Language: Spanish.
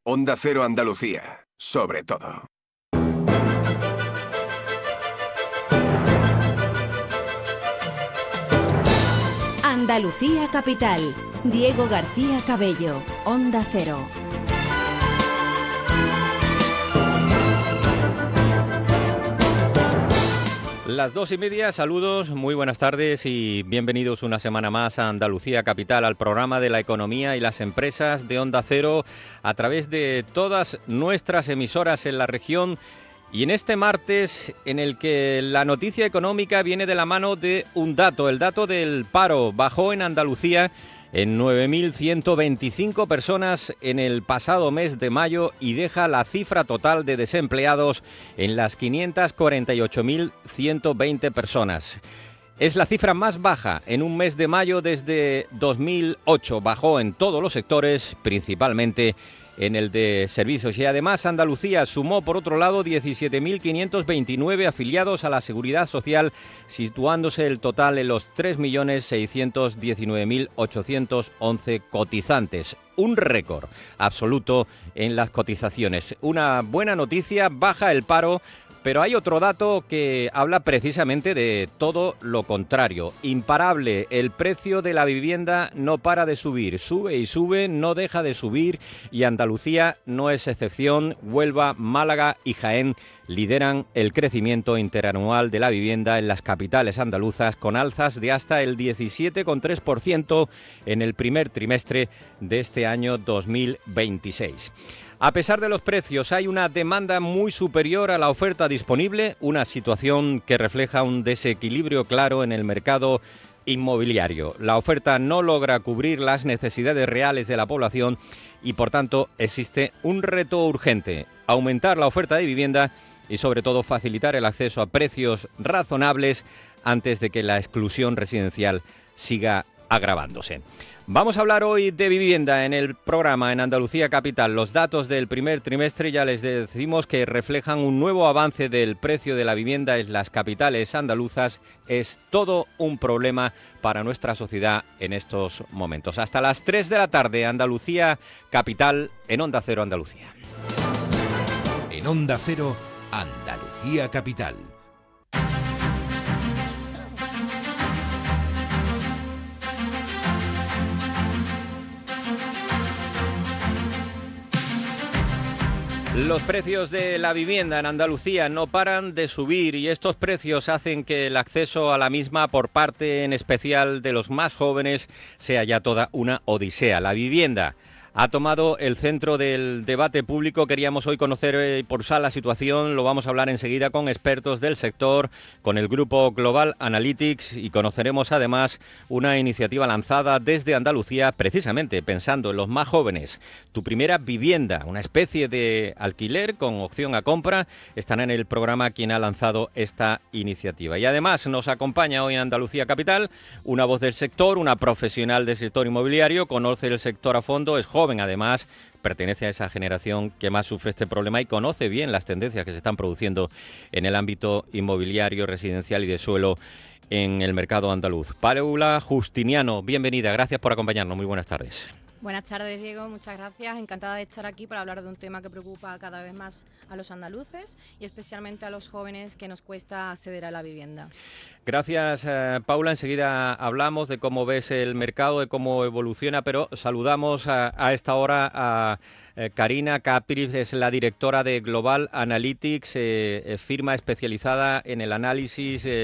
Onda Cero Andalucía, sobre todo. Andalucía Capital. Diego García Cabello, Onda Cero. Las 2:30, saludos, muy buenas tardes y bienvenidos una semana más a Andalucía Capital, al programa de la economía y las empresas de Onda Cero a través de todas nuestras emisoras en la región. Y en este martes, en el que la noticia económica viene de la mano de un dato, el dato del paro. Bajó en Andalucía en 9.125 personas en el pasado mes de mayo y deja la cifra total de desempleados en las 548.120 personas. Es la cifra más baja en un mes de mayo desde 2008. Bajó en todos los sectores, principalmente en el de servicios. Y además Andalucía sumó, por otro lado, 17.529 afiliados a la Seguridad Social, situándose el total en los 3.619.811 cotizantes. Un récord absoluto en las cotizaciones. Una buena noticia, baja el paro. Pero hay otro dato que habla precisamente de todo lo contrario. Imparable, el precio de la vivienda no para de subir. Sube y sube, no deja de subir y Andalucía no es excepción. Huelva, Málaga y Jaén lideran el crecimiento interanual de la vivienda en las capitales andaluzas, con alzas de hasta el 17,3% en el primer trimestre de este año 2026. A pesar de los precios, hay una demanda muy superior a la oferta disponible, una situación que refleja un desequilibrio claro en el mercado inmobiliario. La oferta no logra cubrir las necesidades reales de la población y, por tanto, existe un reto urgente: aumentar la oferta de vivienda y, sobre todo, facilitar el acceso a precios razonables antes de que la exclusión residencial siga agravándose. Vamos a hablar hoy de vivienda en el programa en Andalucía Capital. Los datos del primer trimestre ya les decimos que reflejan un nuevo avance del precio de la vivienda en las capitales andaluzas. Es todo un problema para nuestra sociedad en estos momentos. Hasta las 3 de la tarde, Andalucía Capital en Onda Cero Andalucía. En Onda Cero, Andalucía Capital. Los precios de la vivienda en Andalucía no paran de subir y estos precios hacen que el acceso a la misma por parte en especial de los más jóvenes sea ya toda una odisea. La vivienda ha tomado el centro del debate público. Queríamos hoy conocer y pulsar la situación. Lo vamos a hablar enseguida con expertos del sector, con el grupo Global Analytics, y conoceremos además una iniciativa lanzada desde Andalucía precisamente pensando en los más jóvenes. Tu primera vivienda, una especie de alquiler con opción a compra. Estará en el programa quien ha lanzado esta iniciativa. Y además nos acompaña hoy en Andalucía Capital una voz del sector, una profesional del sector inmobiliario, conoce el sector a fondo, es joven además, pertenece a esa generación que más sufre este problema y conoce bien las tendencias que se están produciendo en el ámbito inmobiliario, residencial y de suelo en el mercado andaluz. Paula Justiniano, bienvenida, gracias por acompañarnos, muy buenas tardes. Buenas tardes, Diego, muchas gracias. Encantada de estar aquí para hablar de un tema que preocupa cada vez más a los andaluces y especialmente a los jóvenes, que nos cuesta acceder a la vivienda. Gracias, Paula. Enseguida hablamos de cómo ves el mercado, de cómo evoluciona, pero saludamos a esta hora a Karina Capris, es la directora de Global Analytics, firma especializada en el análisis